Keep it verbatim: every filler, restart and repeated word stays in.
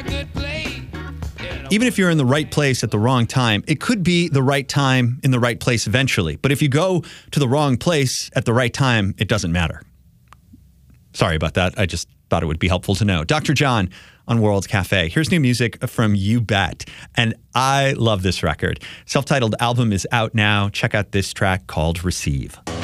Even if you're in the right place at the wrong time, it could be the right time in the right place eventually. But if you go to the wrong place at the right time, it doesn't matter. Sorry about that. I just thought it would be helpful to know. Doctor John on World Cafe. Here's new music from You Bet. And I love this record. Self-titled album is out now. Check out this track called Receive.